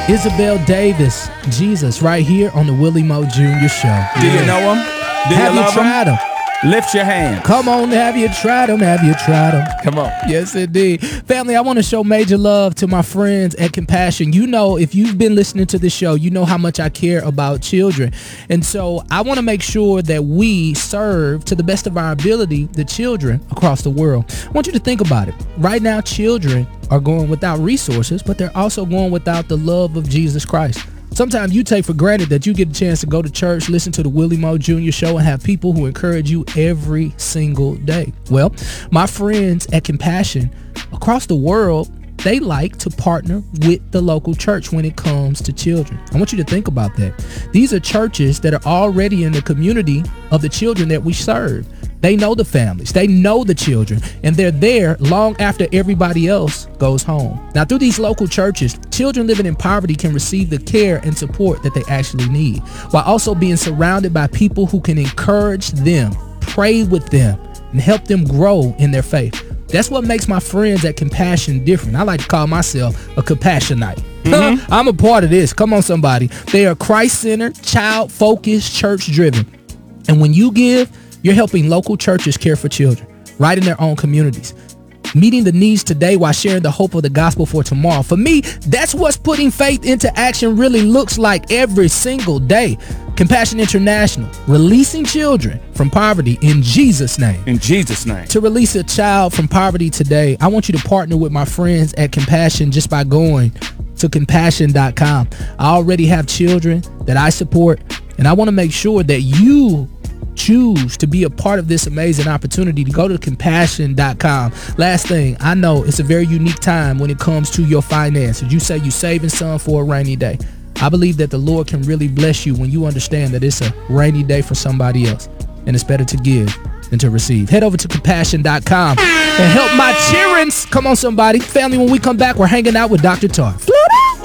Isabel Davis, Jesus, right here on the Willie Moe Jr. Show. Do you know him? Do Have you you love tried him? Lift your hand. Come on, have you tried them? Have you tried them? Come on. Yes, indeed. Family, I want to show major love to my friends at Compassion. You know, if you've been listening to the show, you know how much I care about children. And so I want to make sure that we serve to the best of our ability the children across the world. I want you to think about it. Right now, children are going without resources, but they're also going without the love of Jesus Christ. Sometimes you take for granted that you get a chance to go to church, listen to the Willie Moe Jr. Show, and have people who encourage you every single day. Well, my friends at Compassion across the world, they like to partner with the local church when it comes to children. I want you to think about that. These are churches that are already in the community of the children that we serve. They know the families, they know the children, and they're there long after everybody else goes home. Now, through these local churches, children living in poverty can receive the care and support that they actually need, while also being surrounded by people who can encourage them, pray with them, and help them grow in their faith. That's what makes my friends at Compassion different. I like to call myself a Compassionite. I'm a part of this. Come on, somebody. They are Christ-centered, child-focused, church-driven. And when you give, you're helping local churches care for children right in their own communities, meeting the needs today while sharing the hope of the gospel for tomorrow. For me, that's what putting faith into action really looks like every single day. Compassion International, releasing children from poverty in Jesus' name. In Jesus' name. To release a child from poverty today, I want you to partner with my friends at Compassion just by going to compassion.com. I already have children that I support, and I want to make sure that you choose to be a part of this amazing opportunity to go to compassion.com. Last thing, I know it's a very unique time when it comes to your finances. You say you're saving some for a rainy day. I believe that the Lord can really bless you when you understand that it's a rainy day for somebody else, and it's better to give than to receive. Head over to compassion.com and help my children. Come on, somebody. Family, when we come back, we're hanging out with Dr. Tar.